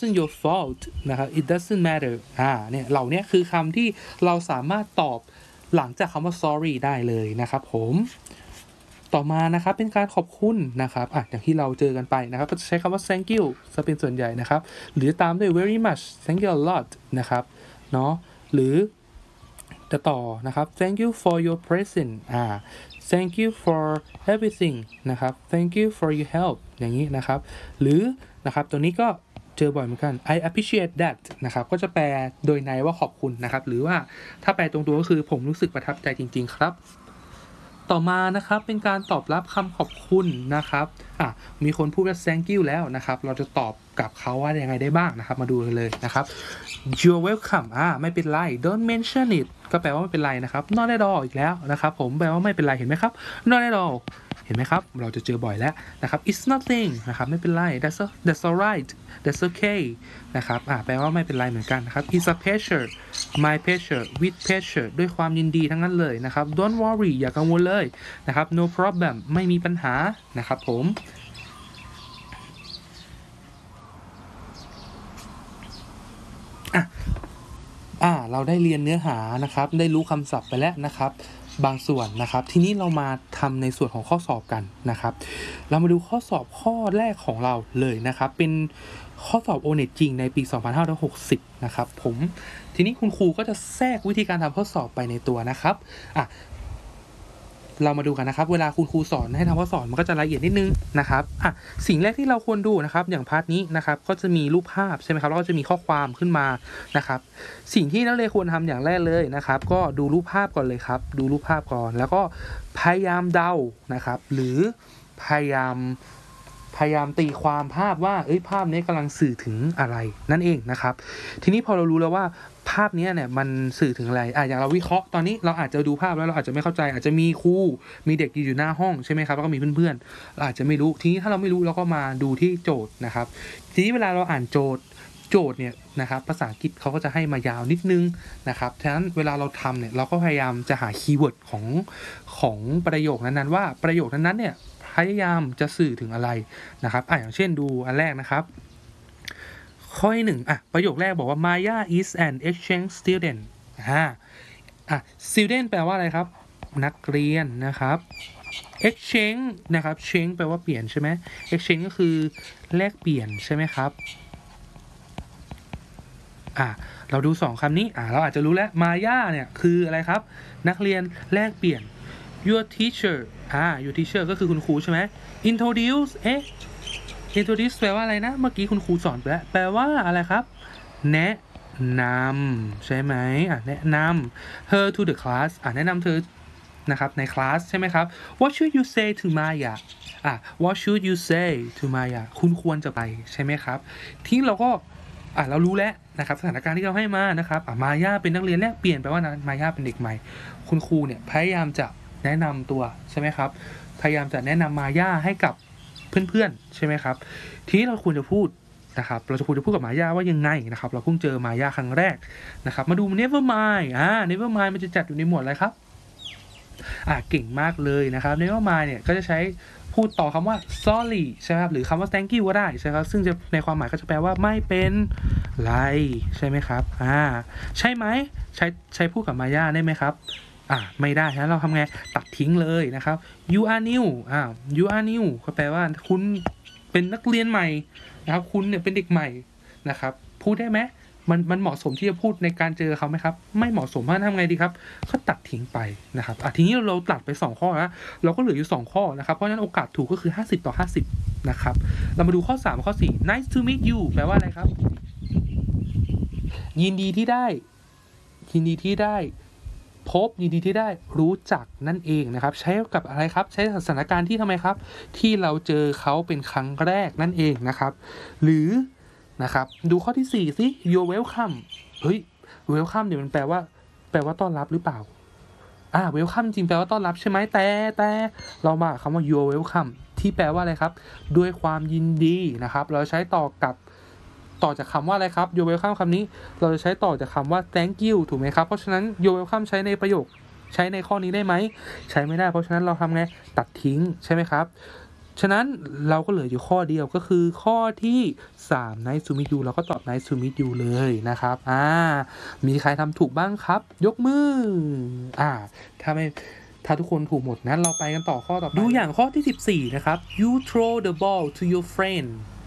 wasn't your fault นะครับ it doesn't matter เนี่ยเหล่านี้คือคำที่เราสามารถตอบหลังจากคำว่า sorry ได้เลยนะครับผมต่อมานะครับเป็นการขอบคุณนะครับอย่างที่เราเจอกันไปนะครับก็จะใช้คำว่า thank you ซะเป็นส่วนใหญ่นะครับหรือตามด้วย very much thank you a lot นะครับเนาะหรือจะต่อนะครับ thank you for your present thank you for everything นะครับ thank you for your help อย่างนี้นะครับหรือนะครับตัวนี้ก็เจอบ่อยเหมือนกัน I appreciate that นะครับก็จะแปลโดยในว่าขอบคุณนะครับหรือว่าถ้าแปลตรงตัวก็คือผมรู้สึกประทับใจจริงๆครับต่อมานะครับเป็นการตอบรับคำขอบคุณนะครับมีคนพูดว่า thank you แล้วนะครับเราจะตอบกับเขาว่ายังไงได้บ้างนะครับมาดูกันเลยนะครับ you're welcome ไม่เป็นไร don't mention it ก็แปลว่าไม่เป็นไรนะครับ not at all อีกแล้วนะครับผมแปลว่าไม่เป็นไรเห็นไหมครับ not at all เห็นไหมครับเราจะเจอบ่อยแล้วนะครับ it's nothing นะครับไม่เป็นไร that's alright that's okay นะครับแปลว่าไม่เป็นไรเหมือนกันนะครับ it's a pleasure my pleasure with pleasure ด้วยความยินดีทั้งนั้นเลยนะครับ don't worry อย่ากังวลเลยนะครับ no problem ไม่มีปัญหานะครับผมเราได้เรียนเนื้อหานะครับได้รู้คำศัพท์ไปแล้วนะครับบางส่วนนะครับทีนี้เรามาทำในส่วนของข้อสอบกันนะครับเรามาดูข้อสอบข้อแรกของเราเลยนะครับเป็นข้อสอบ O-NET จริงในปี 2560 นะครับผมทีนี้คุณครูก็จะแทรกวิธีการทำข้อสอบไปในตัวนะครับเรามาดูกันนะครับเวลาคุณครูสอนให้ทำข้อสอบมันก็จะละเอียดนิดนึงนะครับสิ่งแรกที่เราควรดูนะครับอย่างพาร์ทนี้นะครับก็จะมีรูปภาพใช่ไหมครับแล้วก็จะมีข้อความขึ้นมานะครับสิ่งที่นักเรียนควรทำอย่างแรกเลยนะครับก็ดูรูปภาพก่อนเลยครับดูรูปภาพก่อนแล้วก็พยายามเดานะครับหรือพยายามตีความภาพว่าภาพนี้กำลังสื่อถึงอะไรนั่นเองนะครับทีนี้พอเรารู้แล้วว่าภาพนี้เนี่ยมันสื่อถึงอะไรอย่างเราวิเคราะห์ตอนนี้เราอาจจะดูภาพแล้วเราอาจจะไม่เข้าใจอาจจะมีครูมีเด็กอยู่หน้าห้องใช่ไหมครับแล้วก็มีเพื่อนๆเราอาจจะไม่รู้ทีนี้ถ้าเราไม่รู้เราก็มาดูที่โจทย์นะครับทีนี้เวลาเราอ่านโจทย์เนี่ยนะครับภาษาอังกฤษเขาก็จะให้มายาวนิดนึงนะครับฉะนั้นเวลาเราทำเนี่ยเราก็พยายามจะหาคีย์เวิร์ดของประโยคนั้นๆว่าประโยคนั้นๆเนี่ยพยายามจะสื่อถึงอะไรนะครับอย่างเช่นดูอันแรกนะครับข้อที่1ประโยคแรกบอกว่า Maya is an exchange student student แปลว่าอะไรครับนักเรียนนะครับ exchange นะครับ change แปลว่าเปลี่ยนใช่ไหม exchange ก็คือแลกเปลี่ยนใช่ไหมครับเราดู2คำนี้เราอาจจะรู้แล้ว Maya เนี่ยคืออะไรครับนักเรียนแลกเปลี่ยน your teacher your teacher ก็คือคุณครูใช่ไหม introduce introduce แปลว่าอะไรนะเมื่อกี้คุณครูสอนไปแล้วแปลว่าอะไรครับแนะนำใช่ไหมแนะนำ her to the class แนะนำเธอนะครับในคลาสใช่ไหมครับ what should you say to Maya what should you say to Maya คุณควรจะไปใช่ไหมครับที่เราก็เรารู้แล้วนะครับสถานการณ์ที่เราให้มานะครับMayaเป็นนักเรียนแลกเปลี่ยนแปลว่า Maya เป็นเด็กใหม่คุณครูเนี่ยพยายามจะแนะนำตัวใช่ไหมครับพยายามจะแนะนำMayaให้กับเพื่อนๆใช่ไหมครับทีนี้เราควรจะพูดนะครับเราจะควรจะพูดกับMayaว่ายังไงนะครับเราเพิ่งเจอMayaครั้งแรกนะครับมาดู never mind never mind มันจะจัดอยู่ในหมวดอะไรครับเก่งมากเลยนะครับ never mind เนี่ยก็จะใช้พูดต่อคำว่า sorry ใช่ไหมครับหรือคำว่า thank you ก็ได้ใช่ครับซึ่งจะในความหมายก็จะแปลว่าไม่เป็นไรใช่ไหมครับใช่ไหมใช้พูดกับMayaได้ไหมครับไม่ได้ฉะนั้นเราทำไงตัดทิ้งเลยนะครับ you are new you are new ก็แปลว่าคุณเป็นนักเรียนใหม่นะครับคุณเนี่ยเป็นเด็กใหม่นะครับพูดได้ไหมมันเหมาะสมที่จะพูดในการเจอเขาไหมครับไม่เหมาะสมทำไงดีครับก็ตัดทิ้งไปนะครับทีนี้เราตัดไป2ข้อแล้วเราก็เหลืออยู่2ข้อนะครับเพราะฉะนั้นโอกาสถูกก็คือ50/50นะครับเรามาดูข้อ3ข้อ4 nice to meet you แปลว่าอะไรครับยินดีที่ได้พบยินดีที่ได้รู้จักนั่นเองนะครับใช้กับอะไรครับใช้สถานการณ์ที่ทำไมครับที่เราเจอเขาเป็นครั้งแรกนั่นเองนะครับหรือนะครับดูข้อที่4สิ you're welcome welcome เนี่ยมันแปลว่าต้อนรับหรือเปล่าwelcome จริงแปลว่าต้อนรับใช่ไหมแต่เรามาคำว่า you're welcome ที่แปลว่าอะไรครับด้วยความยินดีนะครับเราใช้ต่อจากคำว่าอะไรครับ you're welcome คำนี้เราจะใช้ต่อจากคำว่า thank you ถูกไหมครับเพราะฉะนั้น you're welcome ใช้ในประโยคใช้ในข้อนี้ได้ไหมใช้ไม่ได้เพราะฉะนั้นเราทำไงตัดทิ้งใช่ไหมครับฉะนั้นเราก็เหลืออยู่ข้อเดียวก็คือข้อที่3 Nice to meet you เราก็ตอบ Nice to meet you เลยนะครับมีใครทำถูกบ้างครับ ยกมือถ้าทุกคนถูกหมดนั้นเราไปกันต่อข้อต่อไปดูอย่างข้อที่14นะครับ you throw the ball to your friend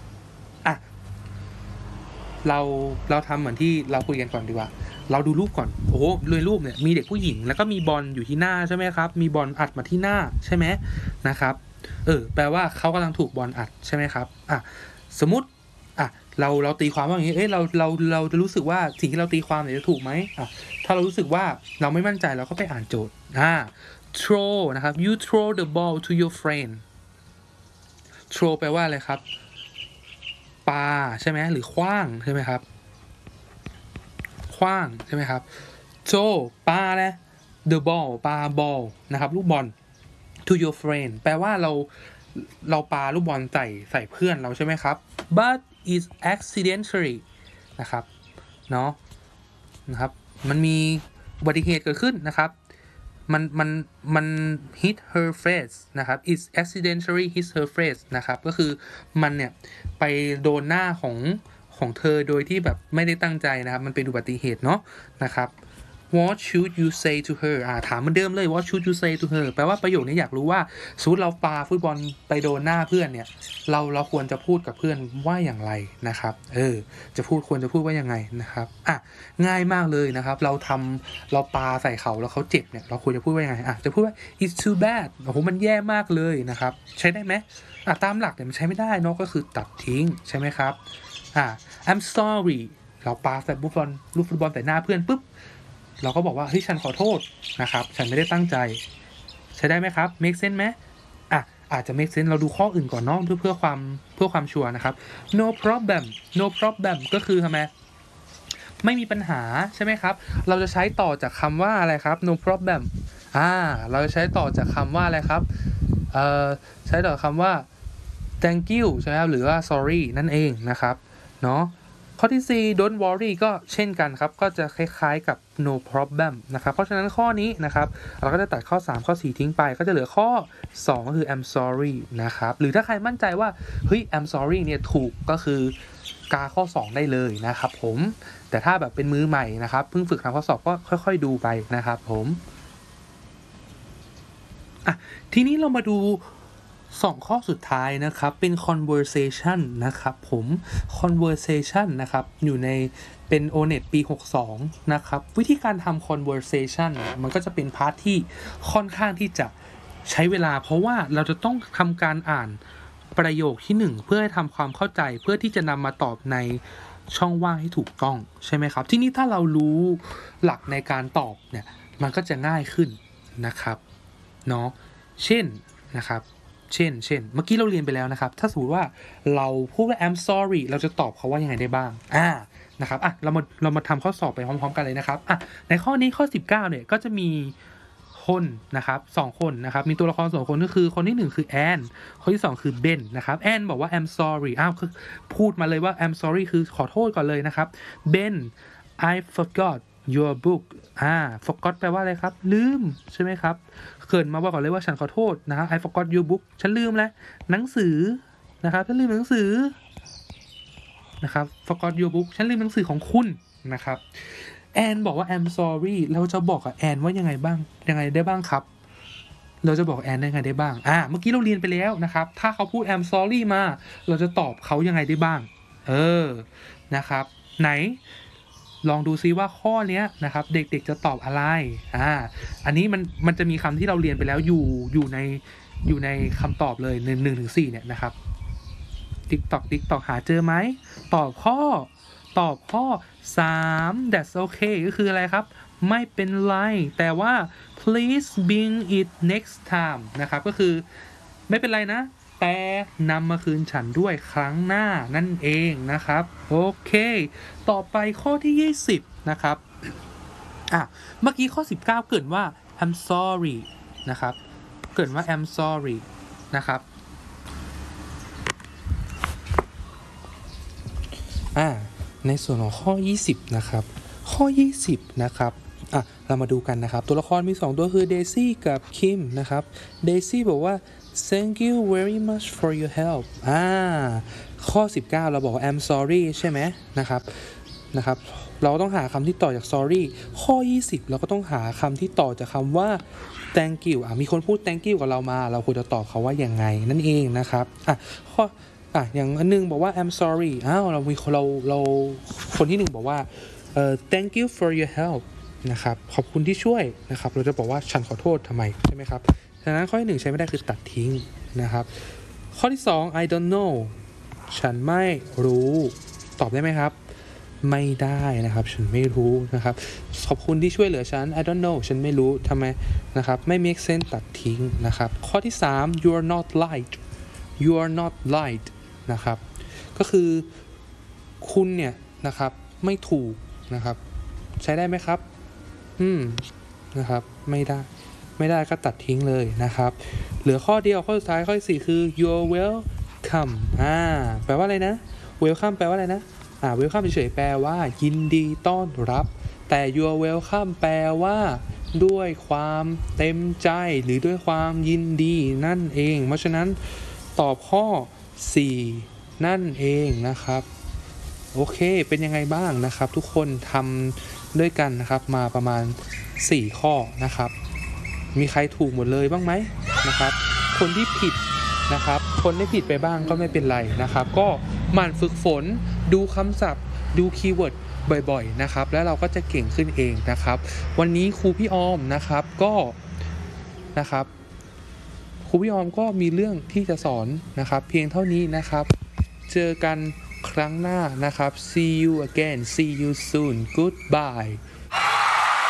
เราทำเหมือนที่เราคุยกันก่อนดีกว่าเราดูรูปก่อนโอ้โหเลยรูปเนี่ยมีเด็กผู้หญิงแล้วก็มีบอลอยู่ที่หน้าใช่ไหมครับมีบอลอัดมาที่หน้าใช่ไหมนะครับแปลว่าเขากำลังถูกบอลอัดใช่ไหมครับสมมุติเราตีความว่าอย่างนี้เราจะรู้สึกว่าสิ่งที่เราตีความเนี่ยจะถูกไหมถ้าเรารู้สึกว่าเราไม่มั่นใจเราก็ไปอ่านโจทย์throw นะครับ you throw the ball to your friend throw แปลว่าอะไรครับปาใช่ไหมหรือขว้างใช่ไหมครับขว้างใช่ไหมครับโจปาแล้ว the ball ปาบอลนะครับลูกบอล to your friend แปลว่าเราปาลูกบอลใส่เพื่อนเราใช่ไหมครับ but is accidentally นะครับเนาะนะครับมันมีอุบัติเหตุเกิดขึ้นนะครับมัน hit her face นะครับ is accidentally hit her face นะครับก็คือมันเนี่ยไปโดนหน้าของเธอโดยที่แบบไม่ได้ตั้งใจนะครับมันเป็นอุบัติเหตุเนาะนะครับ what should you say to her ถามเหมือนเดิมเลย what should you say to her แปลว่าประโยคนี้อยากรู้ว่าสมมติเราปาฟุตบอลไปโดนหน้าเพื่อนเนี่ยเราควรจะพูดกับเพื่อนว่าอย่างไรนะครับควรจะพูดว่ายังไงนะครับง่ายมากเลยนะครับเราปาใส่เขาแล้วเขาเจ็บเนี่ยเราควรจะพูดว่ายังไงจะพูดว่า it's too bad โอ้โหมันแย่มากเลยนะครับใช้ได้ไหมตามหลักเนี่ยมันใช้ไม่ได้เนาะก็คือตัดทิ้งใช่ไหมครับI'm sorry เราปาใส่ลูกฟุตบอลใส่หน้าเพื่อนปุ๊บเราก็บอกว่าเฮ้ยฉันขอโทษนะครับฉันไม่ได้ตั้งใจใช้ได้ไหมครับ make sense ไหมอาจจะ make sense เราดูข้ออื่นก่อนเนาะเพื่อความชัวร์นะครับ no problem ก็คือทำไมไม่มีปัญหาใช่ไหมครับเราจะใช้ต่อจากคำว่าอะไรครับ no problem เราจะใช้ต่อจากคำว่าอะไรครับใช้ต่อคำว่า thank you ใช่ไหมครับหรือว่า sorry นั่นเองนะครับเนาะข้อที่ 4 don't worry ก็เช่นกันครับก็จะคล้ายๆกับ no problem นะครับเพราะฉะนั้นข้อนี้นะครับเราก็จะตัดข้อ3ข้อ4ทิ้งไปก็จะเหลือข้อ2ก็คือ I'm sorry นะครับหรือถ้าใครมั่นใจว่าเฮ้ย I'm sorry เนี่ยถูกก็คือกาข้อ2ได้เลยนะครับผมแต่ถ้าแบบเป็นมือใหม่นะครับเพิ่งฝึกทำข้อสอบก็ค่อยๆดูไปนะครับผมทีนี้เรามาดู2ข้อสุดท้ายนะครับเป็น conversation นะครับผม conversation นะครับอยู่ในเป็น O-NET ปี62นะครับวิธีการทำ conversation มันก็จะเป็นพาร์ทที่ค่อนข้างที่จะใช้เวลาเพราะว่าเราจะต้องทำการอ่านประโยคที่1เพื่อให้ทำความเข้าใจเพื่อที่จะนำมาตอบในช่องว่างให้ถูกต้องใช่ไหมครับทีนี้ถ้าเรารู้หลักในการตอบเนี่ยมันก็จะง่ายขึ้นนะครับเนาะเช่นนะครับเช่นเมื่อกี้เราเรียนไปแล้วนะครับถ้าสมมติว่าเราพูดว่า I'm sorry เราจะตอบเขาว่ายังไงได้บ้างนะครับเรามาทำข้อสอบไปพร้อมๆกันเลยนะครับในข้อนี้ข้อ19เนี่ยก็จะมีคนนะครับ2คนนะครับมีตัวละคร2คนก็คือคนที่1คือแอนคนที่2คือเบนนะครับแอนบอกว่า I'm sorry คือพูดมาเลยว่า I'm sorry คือขอโทษก่อนเลยนะครับเบน I forgot your book forgot แปลว่าอะไรครับลืมใช่ไหมครับเกิดมาบอกก่อนเลยว่าฉันขอโทษนะครับ I forgot your book ฉันลืมแล้วหนังสือนะครับฉันลืมหนังสือนะครับ forgot your book ฉันลืมหนังสือของคุณนะครับแอนบอกว่า I'm sorry เราจะบอกกับแอนว่ายังไงได้บ้างครับเราจะบอกแอนได้ไงได้บ้างเมื่อกี้เราเรียนไปแล้วนะครับถ้าเขาพูด I'm sorry มาเราจะตอบเขายังไงได้บ้างนะครับไหนลองดูซิว่าข้อนี้นะครับเด็กๆจะตอบอะไรอันนี้มันจะมีคำที่เราเรียนไปแล้วอยู่ในคำตอบเลย1-4เนี่ยนะครับ TikTok หาเจอไหมตอบข้อ3 that's okay ก็คืออะไรครับไม่เป็นไรแต่ว่า please bring it next time นะครับก็คือไม่เป็นไรนะแต่นำมาคืนฉันด้วยครั้งหน้านั่นเองนะครับโอเคต่อไปข้อที่20นะครับเมื่อกี้ข้อ19เกิดว่า I'm sorry นะครับเกิดว่า I'm sorry นะครับในส่วนของข้อ20นะครับข้อ20นะครับเรามาดูกันนะครับตัวละครมี2ตัวคือเดซี่กับคิมนะครับเดซี่บอกว่า thank you very much for your help ข้อ 19 เราบอกว่า I'm sorry ใช่ไหมนะครับเราต้องหาคำที่ต่อจาก sorry ข้อ 20 เราก็ต้องหาคำที่ต่อจากคำว่า thank you มีคนพูด thank you กับเรามาเราควรจะตอบเขาว่ายังไงนั่นเองนะครับอย่างอันนึงบอกว่า I'm sorry เราคนที่หนึ่งบอกว่าthank you for your help นะครับขอบคุณที่ช่วยนะครับเราจะบอกว่าฉันขอโทษทำไมใช่ไหมครับฉะนั้นข้อที่1ใช้ไม่ได้คือตัดทิ้งนะครับข้อที่2 I don't know ฉันไม่รู้ตอบได้ไหมครับไม่ได้นะครับฉันไม่รู้นะครับขอบคุณที่ช่วยเหลือฉัน I don't know ฉันไม่รู้ทำไมนะครับไม่ make sense ตัดทิ้งนะครับข้อที่3 you are not right นะครับก็คือคุณเนี่ยนะครับไม่ถูกนะครับใช้ได้ไหมครับนะครับไม่ได้ก็ตัดทิ้งเลยนะครับเหลือข้อเดียวข้อสุดท้ายข้อที่4คือ you're welcome แปลว่าอะไรนะ welcome แปลว่าอะไรนะwelcome เฉยๆแปลว่ายินดีต้อนรับแต่ you're welcome แปลว่าด้วยความเต็มใจหรือด้วยความยินดีนั่นเองเพราะฉะนั้นตอบข้อ4นั่นเองนะครับโอเคเป็นยังไงบ้างนะครับทุกคนทำด้วยกันนะครับมาประมาณ4ข้อนะครับมีใครถูกหมดเลยบ้างไหมนะครับคนที่ผิดนะครับคนที่ผิดไปบ้างก็ไม่เป็นไรนะครับก็หมั่นฝึกฝนดูคำศัพท์ดูคีย์เวิร์ดบ่อยๆนะครับแล้วเราก็จะเก่งขึ้นเองนะครับวันนี้ครูพี่ออมนะครับก็นะครับครูพี่ออมก็มีเรื่องที่จะสอนนะครับเพียงเท่านี้นะครับเจอกันครั้งหน้านะครับ see you again see you soon goodbye